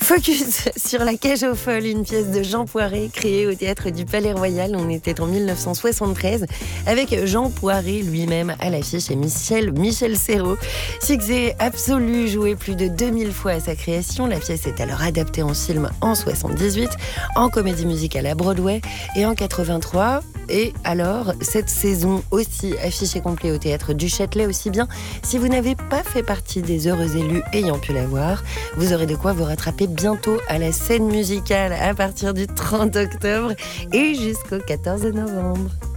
Focus sur La Cage aux Folles, une pièce de Jean Poiret créée au théâtre du Palais Royal. On était en 1973 avec Jean Poiret lui-même à l'affiche et Michel Serrault. Succès absolu, joué plus de 2000 fois à sa création. La pièce est alors adaptée en film en 78, en comédie musicale à Broadway et en 83. Et alors, cette saison aussi affiché complet au théâtre du Châtelet aussi bien. Si vous n'avez pas fait partie des heureux élus ayant pu la voir, vous aurez de quoi vous rattraper bientôt à la scène musicale à partir du 30 octobre et jusqu'au 14 novembre.